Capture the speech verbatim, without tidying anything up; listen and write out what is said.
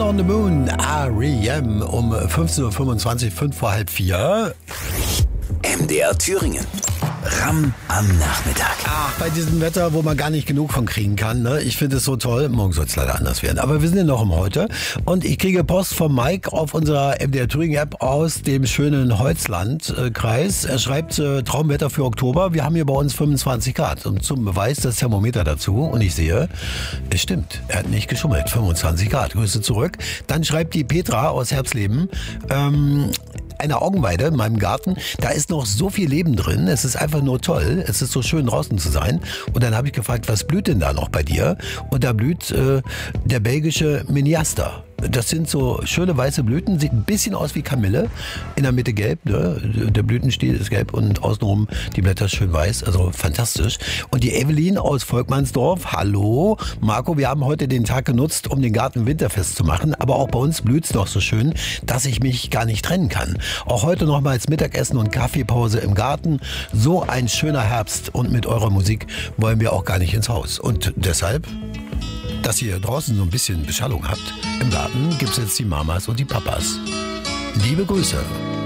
on the Moon, R E M, um fünfzehn Uhr fünfundzwanzig, fünf vor halb vier. M D R Thüringen. Ram am Nachmittag. Ach, bei diesem Wetter, wo man gar nicht genug von kriegen kann, ne? Ich finde es so toll. Morgen soll es leider anders werden. Aber wir sind ja noch im Heute. Und ich kriege Post von Mike auf unserer M D R Thüringen App aus dem schönen Holzland-Kreis. Er schreibt äh, Traumwetter für Oktober. Wir haben hier bei uns fünfundzwanzig Grad. Und zum Beweis das Thermometer dazu. Und ich sehe, es stimmt. Er hat nicht geschummelt. fünfundzwanzig Grad. Grüße zurück. Dann schreibt die Petra aus Herbsleben, ähm, eine Augenweide in meinem Garten, da ist noch so viel Leben drin, es ist einfach nur toll, es ist so schön draußen zu sein. Und dann habe ich gefragt, was blüht denn da noch bei dir? Und da blüht äh, der belgische Miniaster. Das sind so schöne weiße Blüten, sieht ein bisschen aus wie Kamille, in der Mitte gelb, ne? Der Blütenstiel ist gelb und außenrum die Blätter schön weiß, also fantastisch. Und die Evelyn aus Volkmannsdorf, hallo, Marco, wir haben heute den Tag genutzt, um den Garten winterfest zu machen, aber auch bei uns blüht's noch so schön, dass ich mich gar nicht trennen kann. Auch heute nochmals Mittagessen und Kaffeepause im Garten, so ein schöner Herbst und mit eurer Musik wollen wir auch gar nicht ins Haus. Und deshalb, dass ihr draußen so ein bisschen Beschallung habt, im Garten gibt's jetzt die Mamas und die Papas. Liebe Grüße.